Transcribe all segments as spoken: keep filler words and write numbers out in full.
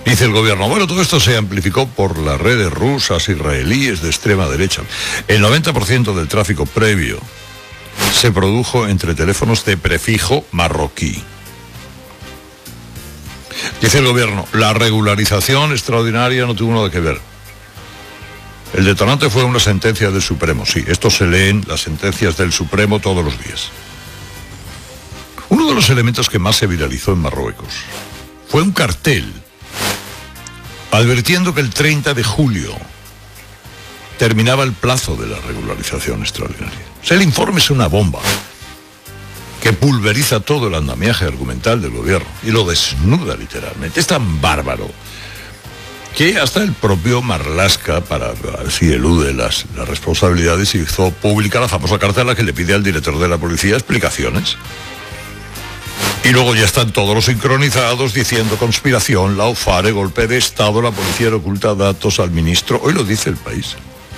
Dice el gobierno, bueno, todo esto se amplificó por las redes rusas, israelíes de extrema derecha. El noventa por ciento del tráfico previo se produjo entre teléfonos de prefijo marroquí. Dice el gobierno, la regularización extraordinaria no tuvo nada que ver. El detonante fue una sentencia del Supremo. Sí, esto se lee en las sentencias del Supremo todos los días. Uno de los elementos que más se viralizó en Marruecos fue un cartel advirtiendo que el treinta de julio terminaba el plazo de la regularización extraordinaria. O sea, el informe es una bomba que pulveriza todo el andamiaje argumental del gobierno y lo desnuda literalmente. Es tan bárbaro que hasta el propio Marlaska, para ver si elude las, las responsabilidades, hizo pública la famosa carta en la que le pide al director de la policía explicaciones. Y luego ya están todos los sincronizados diciendo conspiración, la OFARE, golpe de Estado, la policía le oculta datos al ministro. Hoy lo dice El País.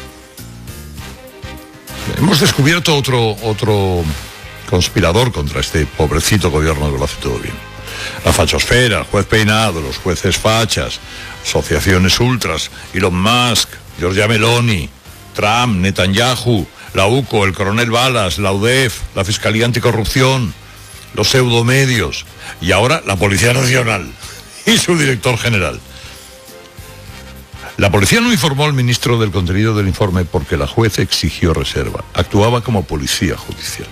Hemos descubierto otro, otro conspirador contra este pobrecito gobierno que lo hace todo bien. La fachosfera, el juez Peinado, los jueces fachas, asociaciones ultras, Elon Musk, Giorgia Meloni, Trump, Netanyahu, la UCO, el coronel Balas, la UDEF, la Fiscalía Anticorrupción, los pseudomedios y ahora la Policía Nacional y su director general. La policía no informó al ministro del contenido del informe porque la juez exigió reserva. Actuaba como policía judicial.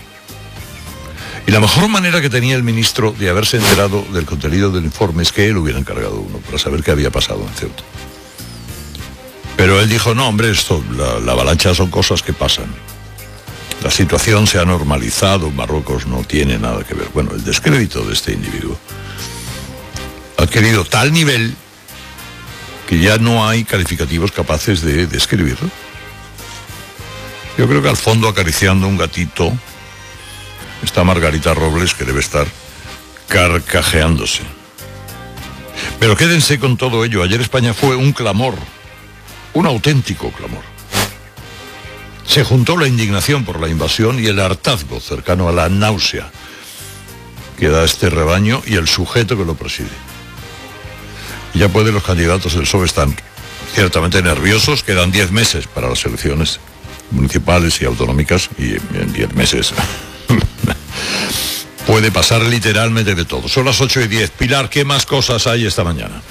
Y la mejor manera que tenía el ministro de haberse enterado del contenido del informe es que él hubiera encargado uno para saber qué había pasado en Ceuta. Pero él dijo, no, hombre, esto, la, la avalancha son cosas que pasan. La situación se ha normalizado, Marruecos no tiene nada que ver. Bueno, el descrédito de este individuo ha adquirido tal nivel que ya no hay calificativos capaces de describirlo. Yo creo que al fondo, acariciando un gatito, está Margarita Robles, que debe estar carcajeándose. Pero quédense con todo ello. Ayer España fue un clamor, un auténtico clamor. Se juntó la indignación por la invasión y el hartazgo cercano a la náusea que da este rebaño y el sujeto que lo preside. Ya pueden los candidatos del P S O E están ciertamente nerviosos. Quedan diez meses para las elecciones municipales y autonómicas y en diez meses puede pasar literalmente de todo. Son las ocho y diez. Pilar, ¿qué más cosas hay esta mañana?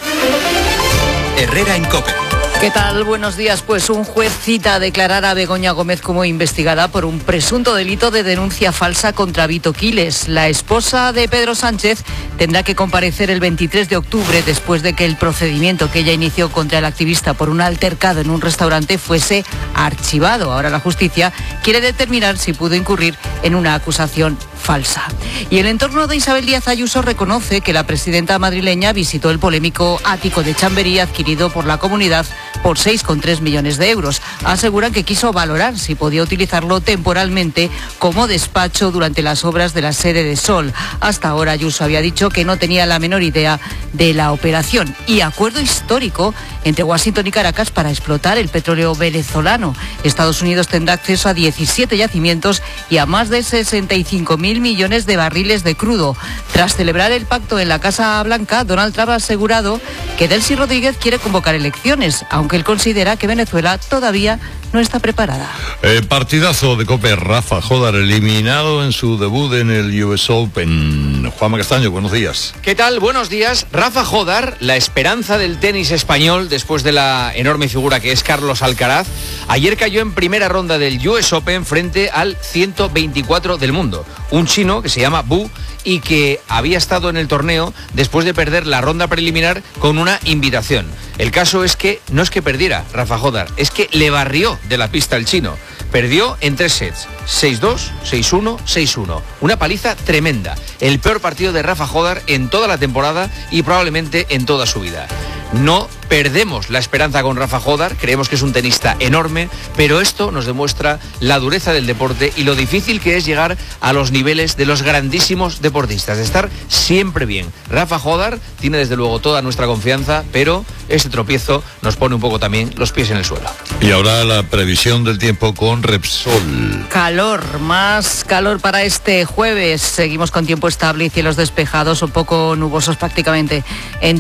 Herrera en COPE. ¿Qué tal? Buenos días. Pues un juez cita a declarar a Begoña Gómez como investigada por un presunto delito de denuncia falsa contra Vito Quiles. La esposa de Pedro Sánchez tendrá que comparecer el veintitrés de octubre después de que el procedimiento que ella inició contra el activista por un altercado en un restaurante fuese archivado. Ahora la justicia quiere determinar si pudo incurrir en una acusación falsa. Y el entorno de Isabel Díaz Ayuso reconoce que la presidenta madrileña visitó el polémico ático de Chamberí adquirido por la comunidad por seis coma tres millones de euros. Aseguran que quiso valorar si podía utilizarlo temporalmente como despacho durante las obras de la sede de Sol. Hasta ahora Ayuso había dicho que no tenía la menor idea de la operación. Y acuerdo histórico entre Washington y Caracas para explotar el petróleo venezolano. Estados Unidos tendrá acceso a diecisiete yacimientos y a más de sesenta y cinco mil millones de barriles de crudo. Tras celebrar el pacto en la Casa Blanca, Donald Trump ha asegurado que Delcy Rodríguez quiere convocar elecciones, aunque él considera que Venezuela todavía no está preparada. Eh, partidazo de COPE. Rafa Jodar eliminado en su debut en el U S Open. Juanma Castaño, buenos días. ¿Qué tal? Buenos días. Rafa Jodar, la esperanza del tenis español después de la enorme figura que es Carlos Alcaraz, ayer cayó en primera ronda del U S Open frente al ciento veinticuatro del mundo. Un chino que se llama Bu y que había estado en el torneo después de perder la ronda preliminar con una invitación. El caso es que no es que perdiera Rafa Jodar, es que le barrió de la pista el chino. Perdió en tres sets, seis dos, seis uno, seis uno. Una paliza tremenda. El peor partido de Rafa Jodar en toda la temporada y probablemente en toda su vida. No perdemos la esperanza con Rafa Jodar, creemos que es un tenista enorme, pero esto nos demuestra la dureza del deporte y lo difícil que es llegar a los niveles de los grandísimos deportistas, de estar siempre bien. Rafa Jodar tiene desde luego toda nuestra confianza, pero este tropiezo nos pone un poco también los pies en el suelo. Y ahora la previsión del tiempo con Repsol. Calor, más calor para este jueves. Seguimos con tiempo estable y cielos despejados, un poco nubosos prácticamente en